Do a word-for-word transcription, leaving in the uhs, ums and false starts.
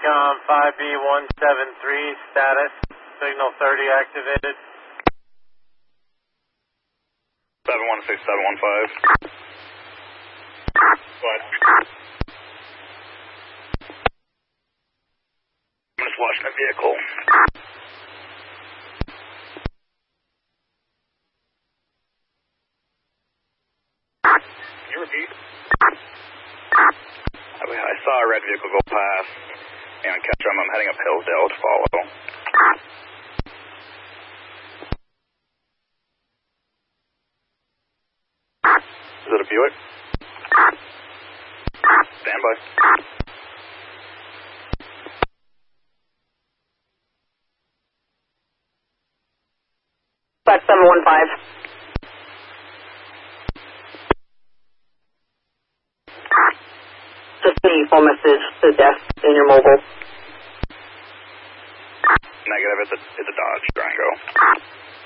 Recon five B one seven three, status, signal thirty activated. seven one six seven one five. What? I'm just watching the vehicle. Can you repeat? I, I saw a red vehicle go past and catch him. I'm heading up Hillsdale to follow. Is it a Buick? Stand by. five seven one five. Just the phone message to death in your mobile. Negative, it's a, it's a Dodge Durango.